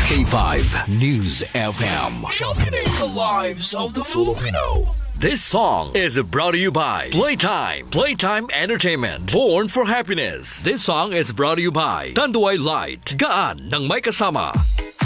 K5 News FM. Championing the lives of the Filipino. This song is brought to you by Playtime. Playtime Entertainment. Born for happiness. This song is brought to you by Tanduay Light. Gaan ng may kasama.